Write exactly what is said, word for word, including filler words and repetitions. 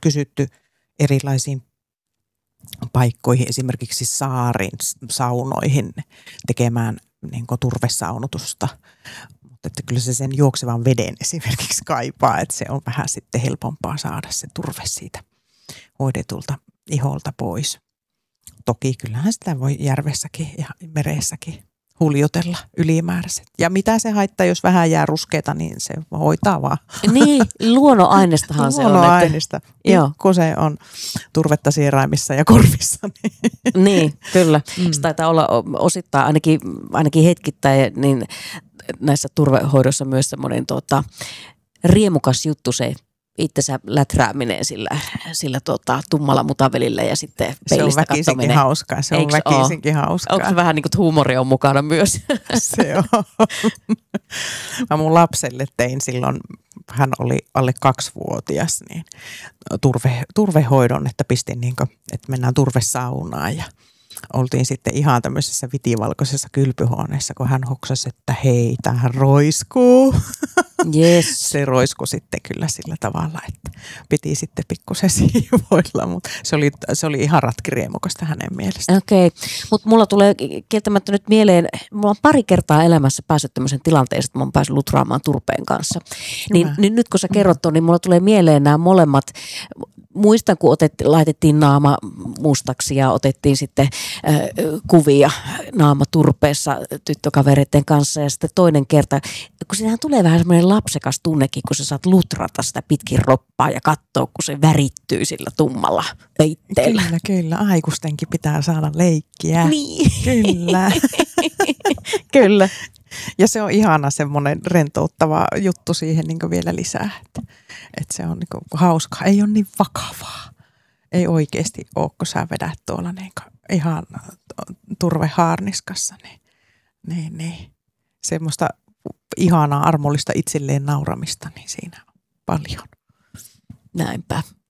kysytty erilaisiin paikkoihin, esimerkiksi saarin saunoihin tekemään niin kuin turvesaunotusta. Mutta että kyllä se sen juoksevan veden esimerkiksi kaipaa, että se on vähän sitten helpompaa saada se turve siitä hoidetulta iholta pois. Toki kyllähän sitä voi järvessäkin ja meressäkin huljutella ylimääräiset. Ja mitä se haittaa, jos vähän jää ruskeita, niin se hoitaa vaan. Niin, luonnonainestahan se on. Luonnonainesta. Kun se on turvetta sieraimissa ja korvissa. Niin, niin kyllä. Mm. Se taitaa olla osittain, ainakin, ainakin hetkittäin, niin näissä turvehoidoissa myös semmoinen tota, riemukas juttu se itsensä läträäminen sillä, sillä tota, tummalla mutavelillä ja sitten peilistä katsominen. Se on väkisinkin hauskaa. Se on Eiks väkisinkin ole? hauskaa. Onko se vähän niin kuin huumori on mukana myös? Se on. Mä mun lapselle tein silloin, hän oli alle kaksivuotias, niin turve, turvehoidon, että pistin niin kuin, että mennään turvesaunaan ja oltiin sitten ihan tämmöisessä vitivalkoisessa kylpyhuoneessa, kun hän hoksasi, että hei, tämähän roiskuu. Yes. Se roiskui sitten kyllä sillä tavalla, että piti sitten pikkusen siivoilla, mutta se oli, se oli ihan ratkiriemukasta hänen mielestään. Okei, okay. Mutta mulla tulee kieltämättä nyt mieleen, mulla on pari kertaa elämässä päässyt tämmöisen tilanteeseen, että mä oon päässyt lutraamaan turpeen kanssa. Niin, niin nyt kun sä kerrot ton, niin mulla tulee mieleen nämä molemmat. Muistan, kun otet, laitettiin naama mustaksi ja otettiin sitten äh, kuvia naama turpeessa tyttökavereiden kanssa. Ja sitten toinen kerta, kun siinähän tulee vähän semmoinen lapsekas tunnekin, kun sä saat lutrata sitä pitkin roppaa ja katsoa, kun se värittyy sillä tummalla peitteellä. Kyllä, kyllä. Aikuistenkin pitää saada leikkiä. Niin. Kyllä. Kyllä. Ja se on ihana semmoinen rentouttava juttu siihen niin vielä lisää, että, että se on niin hauskaa. Ei ole niin vakavaa. Ei oikeasti ole, kun sä vedät tuolla niin ihan turvehaarniskassa. Niin, niin, niin. Semmoista ihanaa armollista itselleen nauramista, niin siinä on paljon. Näinpä.